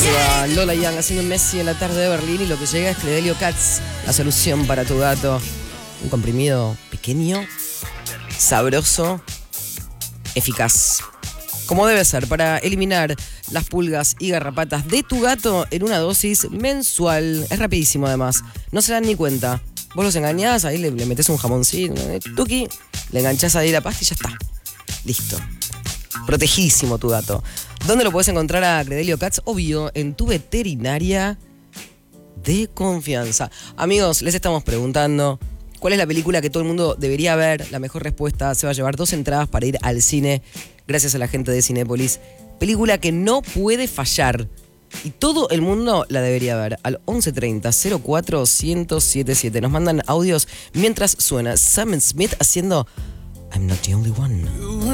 Se va Lola Young haciendo un Messi en la tarde de Berlín y lo que llega es Credelio Cats, la solución para tu gato. Un comprimido pequeño, sabroso, eficaz. Como debe ser, para eliminar las pulgas y garrapatas de tu gato en una dosis mensual. Es rapidísimo además, no se dan ni cuenta. Vos los engañás, ahí le metés un jamoncito, tuki, le enganchás ahí la pasta y ya está. Listo. Protegísimo tu gato. ¿Dónde lo podés encontrar a Credelio Cats? Obvio, en tu veterinaria de confianza. Amigos, les estamos preguntando cuál es la película que todo el mundo debería ver. La mejor respuesta se va a llevar 2 entradas para ir al cine, gracias a la gente de Cinépolis. Película que no puede fallar. Y todo el mundo la debería ver. Al 1130 04 1077. Nos mandan audios mientras suena Sam Smith haciendo I'm Not the Only One.